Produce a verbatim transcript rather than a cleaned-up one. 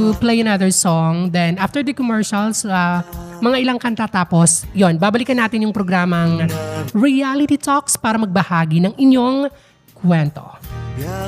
to play another song. Then after the commercials, uh, mga ilang kanta tapos, yon, babalikan natin yung programang Reality Talks para magbahagi ng inyong kwento.